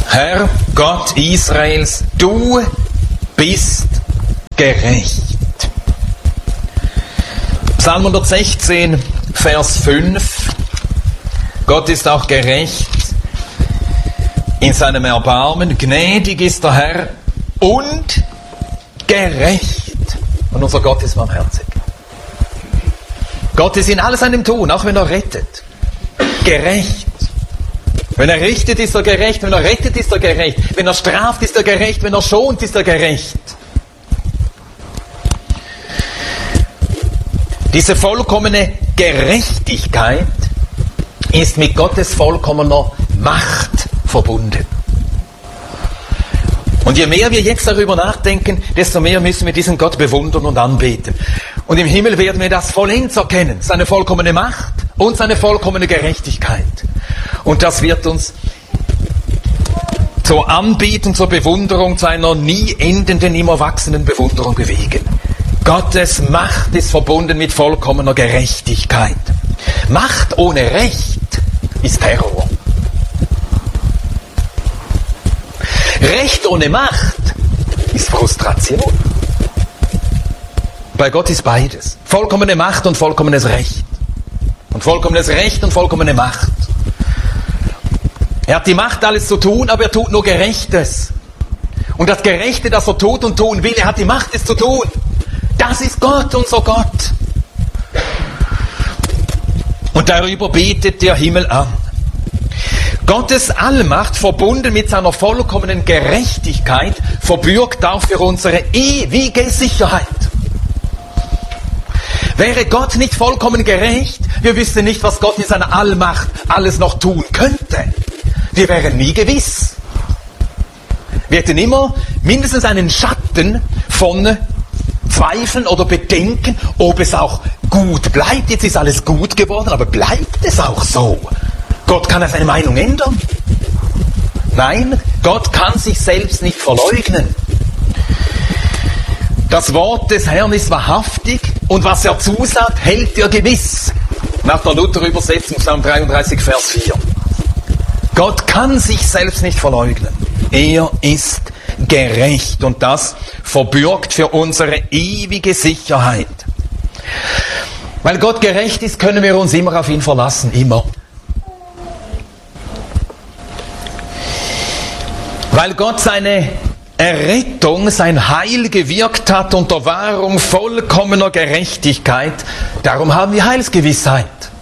Herr Gott Israels, du bist gerecht. Psalm 116, Vers 5. Gott ist auch gerecht in seinem Erbarmen. Gnädig ist der Herr und gerecht. Und unser Gott ist barmherzig. Gott ist in all seinem Tun, auch wenn er rettet, gerecht. Wenn er richtet, ist er gerecht. Wenn er rettet, ist er gerecht. Wenn er straft, ist er gerecht. Wenn er schont, ist er gerecht. Diese vollkommene Gerechtigkeit ist mit Gottes vollkommener Macht verbunden. Und je mehr wir jetzt darüber nachdenken, desto mehr müssen wir diesen Gott bewundern und anbeten. Und im Himmel werden wir das vollends erkennen, seine vollkommene Macht und seine vollkommene Gerechtigkeit. Und das wird uns zur Anbetung, zur Bewunderung, zu einer nie endenden, immer wachsenden Bewunderung bewegen. Gottes Macht ist verbunden mit vollkommener Gerechtigkeit. Macht ohne Recht ist Terror. Recht ohne Macht ist Frustration. Bei Gott ist beides. Vollkommene Macht und vollkommenes Recht. Und vollkommenes Recht und vollkommene Macht. Er hat die Macht, alles zu tun, aber er tut nur Gerechtes. Und das Gerechte, das er tut und tun will, er hat die Macht, es zu tun. Das ist Gott, unser Gott. Und darüber betet der Himmel an. Gottes Allmacht, verbunden mit seiner vollkommenen Gerechtigkeit, verbürgt auch für unsere ewige Sicherheit. Wäre Gott nicht vollkommen gerecht, wir wüssten nicht, was Gott in seiner Allmacht alles noch tun könnte. Wir wären nie gewiss. Wir hätten immer mindestens einen Schatten von Zweifeln oder Bedenken, ob es auch gut bleibt. Jetzt ist alles gut geworden, aber bleibt es auch so? Gott kann seine Meinung ändern. Nein, Gott kann sich selbst nicht verleugnen. Das Wort des Herrn ist wahrhaftig und was er zusagt, hält er gewiss. Nach der Luther-Übersetzung, Psalm 33, Vers 4. Gott kann sich selbst nicht verleugnen. Er ist gerecht und das verbürgt für unsere ewige Sicherheit. Weil Gott gerecht ist, können wir uns immer auf ihn verlassen, immer. Weil Gott seine Errettung, sein Heil gewirkt hat unter Wahrung vollkommener Gerechtigkeit, darum haben wir Heilsgewissheit.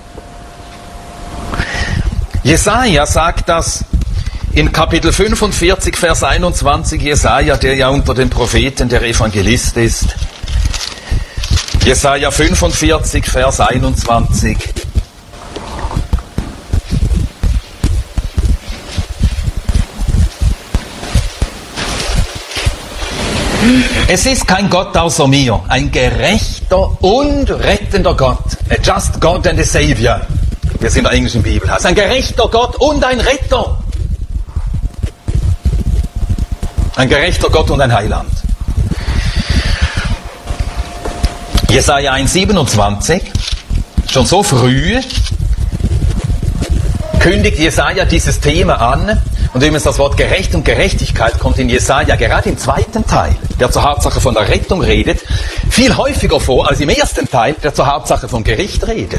Jesaja sagt das in Kapitel 45, Vers 21, Jesaja, der ja unter den Propheten der Evangelist ist. Jesaja 45, Vers 21. Es ist kein Gott außer mir, ein gerechter und rettender Gott. A just God and a Savior. Wir sind in der englischen Bibel. Es ist ein gerechter Gott und ein Retter. Ein gerechter Gott und ein Heiland. Jesaja 1,27, schon so früh kündigt Jesaja dieses Thema an. Und übrigens das Wort Gerecht und Gerechtigkeit kommt in Jesaja gerade im zweiten Teil, der zur Hauptsache von der Rettung redet, viel häufiger vor als im ersten Teil, der zur Hauptsache vom Gericht redet.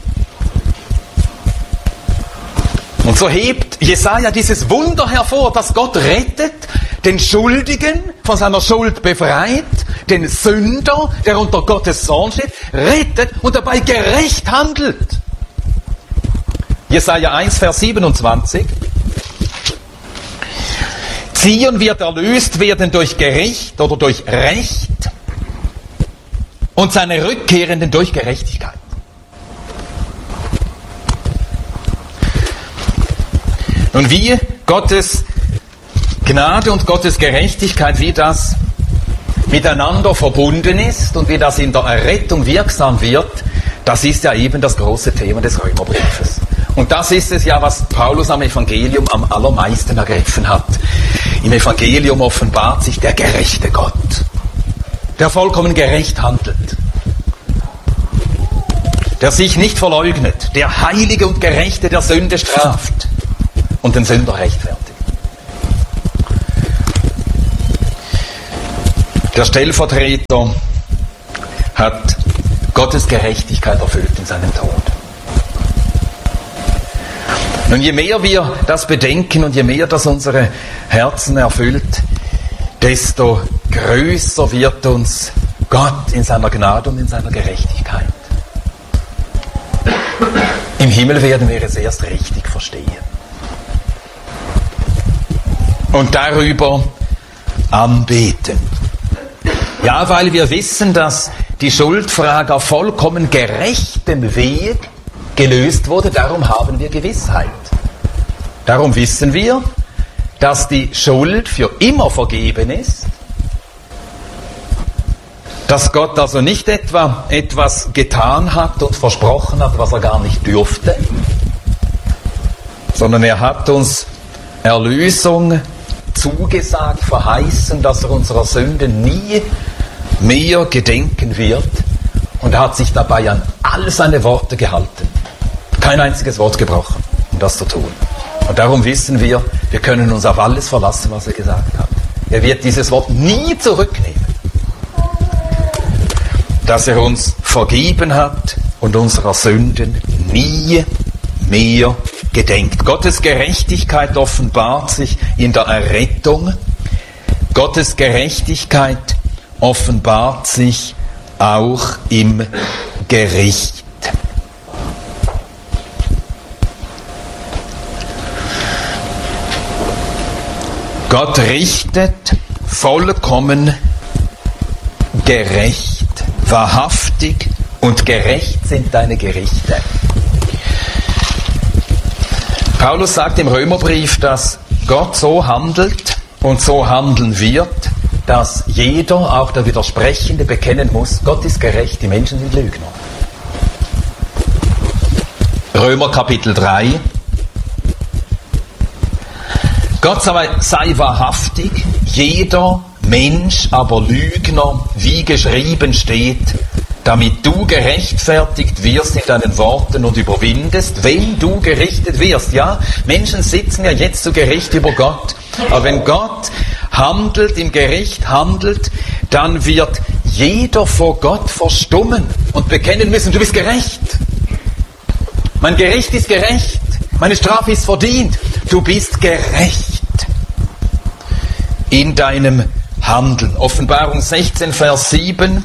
Und so hebt Jesaja dieses Wunder hervor, dass Gott rettet, den Schuldigen von seiner Schuld befreit, den Sünder, der unter Gottes Zorn steht, rettet und dabei gerecht handelt. Jesaja 1, Vers 27. Zion wird erlöst werden durch Gericht oder durch Recht und seine Rückkehrenden durch Gerechtigkeit. Und wie Gottes Gnade und Gottes Gerechtigkeit, wie das miteinander verbunden ist und wie das in der Errettung wirksam wird, das ist ja eben das große Thema des Römerbriefes. Und das ist es ja, was Paulus am Evangelium am allermeisten ergriffen hat. Im Evangelium offenbart sich der gerechte Gott, der vollkommen gerecht handelt, der sich nicht verleugnet, der Heilige und Gerechte der Sünde straft und den Sünder rechtfertigt. Der Stellvertreter hat Gottes Gerechtigkeit erfüllt in seinem Tod. Und je mehr wir das bedenken und je mehr das unsere Herzen erfüllt, desto größer wird uns Gott in seiner Gnade und in seiner Gerechtigkeit. Im Himmel werden wir es erst richtig verstehen. Und darüber anbeten. Ja, weil wir wissen, dass die Schuldfrage auf vollkommen gerechtem Weg gelöst wurde, darum haben wir Gewissheit. Darum wissen wir, dass die Schuld für immer vergeben ist, dass Gott also nicht etwa etwas getan hat und versprochen hat, was er gar nicht dürfte, sondern er hat uns Erlösung zugesagt, verheißen, dass er unserer Sünden nie mehr gedenken wird, und er hat sich dabei an all seine Worte gehalten. Kein einziges Wort gebrochen, um das zu tun. Und darum wissen wir, wir können uns auf alles verlassen, was er gesagt hat. Er wird dieses Wort nie zurücknehmen. Dass er uns vergeben hat und unserer Sünden nie mehr gedenkt. Gottes Gerechtigkeit offenbart sich in der Errettung. Gottes Gerechtigkeit offenbart sich auch im Gericht. Gott richtet vollkommen gerecht. Wahrhaftig und gerecht sind deine Gerichte. Paulus sagt im Römerbrief, dass Gott so handelt und so handeln wird, dass jeder, auch der Widersprechende, bekennen muss, Gott ist gerecht, die Menschen sind Lügner. Römer Kapitel 3. Gott sei wahrhaftig, jeder Mensch aber Lügner, wie geschrieben steht, damit du gerechtfertigt wirst in deinen Worten und überwindest, wenn du gerichtet wirst. Ja, Menschen sitzen ja jetzt zu Gericht über Gott, aber wenn Gott handelt, im Gericht handelt, dann wird jeder vor Gott verstummen und bekennen müssen, du bist gerecht. Mein Gericht ist gerecht, meine Strafe ist verdient, du bist gerecht in deinem Handeln. Offenbarung 16, Vers 7.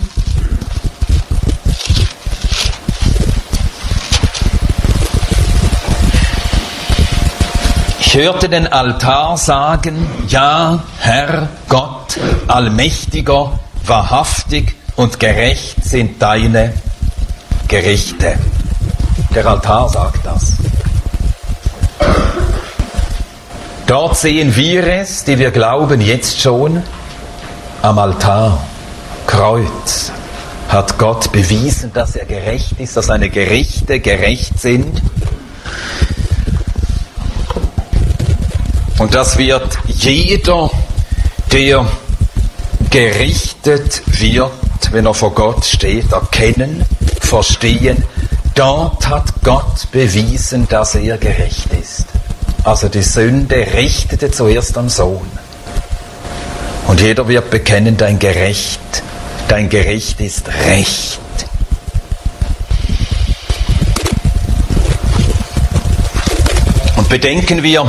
Ich hörte den Altar sagen, ja, Herr Gott, allmächtiger, wahrhaftig und gerecht sind deine Gerichte. Der Altar sagt das. Dort sehen wir es, die wir glauben, jetzt schon am Altar, Kreuz, hat Gott bewiesen, dass er gerecht ist, dass seine Gerichte gerecht sind. Und das wird jeder, der gerichtet wird, wenn er vor Gott steht, erkennen, verstehen. Dort hat Gott bewiesen, dass er gerecht ist. Also die Sünde richtete zuerst am Sohn. Und jeder wird bekennen, dein Gericht ist Recht. Und bedenken wir,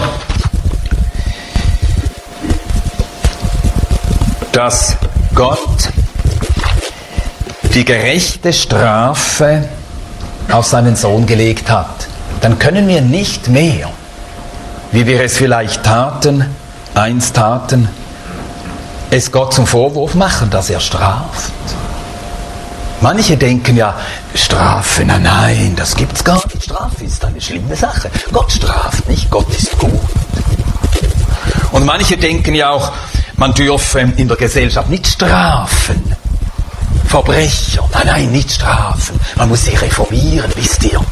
dass Gott die gerechte Strafe auf seinen Sohn gelegt hat, dann können wir nicht mehr, wie wir es vielleicht einst taten, es Gott zum Vorwurf machen, dass er straft. Manche denken ja, Strafe, nein, das gibt's gar nicht. Strafe ist eine schlimme Sache. Gott straft nicht, Gott ist gut. Und manche denken ja auch, man dürfe in der Gesellschaft nicht strafen. Verbrecher, nein, nicht strafen. Man muss sie reformieren, wisst ihr.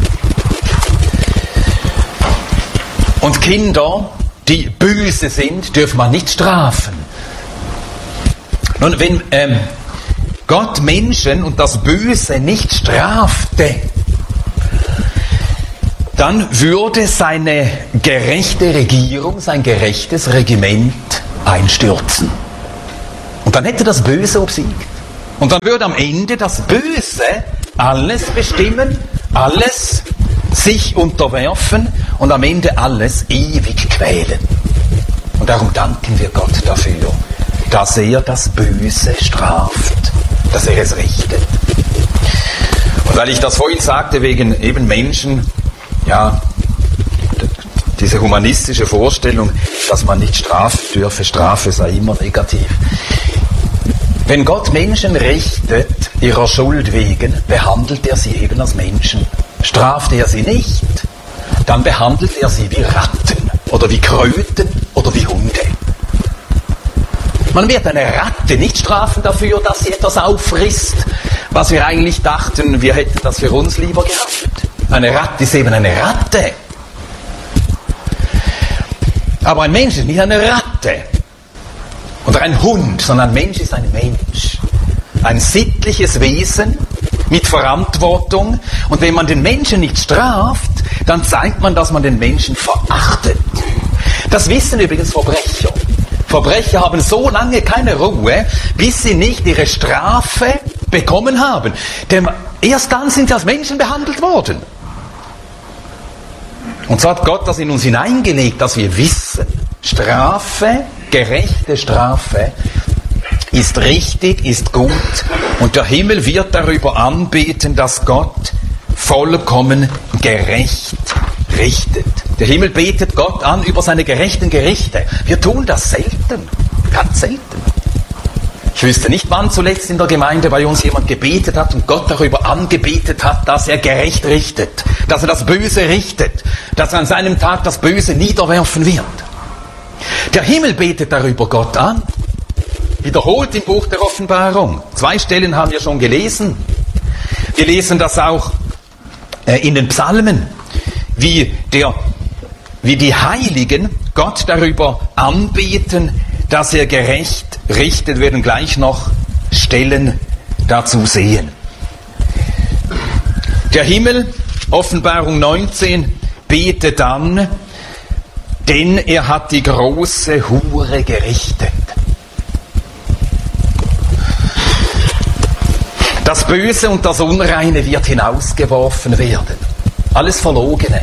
Und Kinder, die böse sind, dürfen man nicht strafen. Nun, wenn Gott Menschen und das Böse nicht strafte, dann würde seine gerechte Regierung, sein gerechtes Regiment einstürzen. Und dann hätte das Böse obsiegt. Und dann würde am Ende das Böse alles bestimmen, alles sich unterwerfen und am Ende alles ewig quälen. Und darum danken wir Gott dafür, dass er das Böse straft, dass er es richtet. Und weil ich das vorhin sagte, wegen eben Menschen, ja, diese humanistische Vorstellung, dass man nicht strafen dürfe, Strafe sei immer negativ. Wenn Gott Menschen richtet, ihrer Schuld wegen, behandelt er sie eben als Menschen. Straft er sie nicht, dann behandelt er sie wie Ratten oder wie Kröten oder wie Hunde. Man wird eine Ratte nicht strafen dafür, dass sie etwas auffrisst, was wir eigentlich dachten, wir hätten das für uns lieber gehabt. Eine Ratte ist eben eine Ratte. Aber ein Mensch ist nicht eine Ratte oder ein Hund, sondern ein Mensch ist ein Mensch. Ein sittliches Wesen mit Verantwortung. Und wenn man den Menschen nicht straft, dann zeigt man, dass man den Menschen verachtet. Das wissen übrigens Verbrecher. Verbrecher haben so lange keine Ruhe, bis sie nicht ihre Strafe bekommen haben. Denn erst dann sind sie als Menschen behandelt worden. Und so hat Gott das in uns hineingelegt, dass wir wissen, Strafe, gerechte Strafe, ist richtig, ist gut. Und der Himmel wird darüber anbeten, dass Gott vollkommen gerecht richtet. Der Himmel betet Gott an über seine gerechten Gerichte. Wir tun das selten, ganz selten. Ich wüsste nicht, wann zuletzt in der Gemeinde bei uns jemand gebetet hat und Gott darüber angebetet hat, dass er gerecht richtet, dass er das Böse richtet, dass er an seinem Tag das Böse niederwerfen wird. Der Himmel betet darüber Gott an, wiederholt im Buch der Offenbarung. 2 Stellen haben wir schon gelesen. Wir lesen das auch in den Psalmen, wie die Heiligen Gott darüber anbeten, dass er gerecht richtet. Wir werden gleich noch Stellen dazu sehen. Der Himmel, Offenbarung 19, betet an, denn er hat die große Hure gerichtet. Das Böse und das Unreine wird hinausgeworfen werden. Alles Verlogene,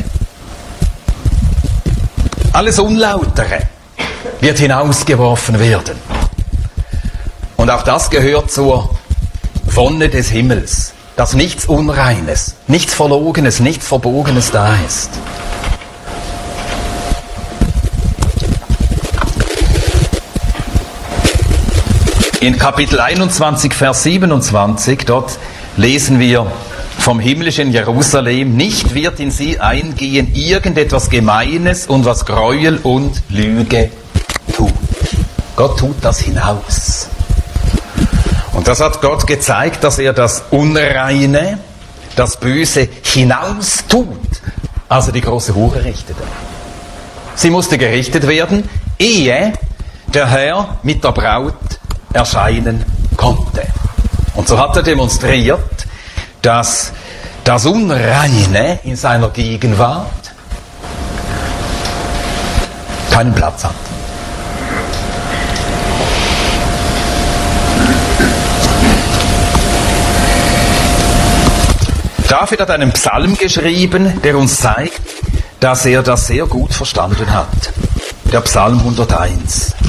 alles Unlautere wird hinausgeworfen werden. Und auch das gehört zur Wonne des Himmels, dass nichts Unreines, nichts Verlogenes, nichts Verbogenes da ist. In Kapitel 21, Vers 27, dort lesen wir vom himmlischen Jerusalem, nicht wird in sie eingehen irgendetwas Gemeines und was Gräuel und Lüge tut. Gott tut das hinaus. Und das hat Gott gezeigt, dass er das Unreine, das Böse hinaus tut, als er die große Hure richtete. Sie musste gerichtet werden, ehe der Herr mit der Braut erscheinen konnte. Und so hat er demonstriert, dass das Unreine in seiner Gegenwart keinen Platz hat. David hat einen Psalm geschrieben, der uns zeigt, dass er das sehr gut verstanden hat. Der Psalm 101.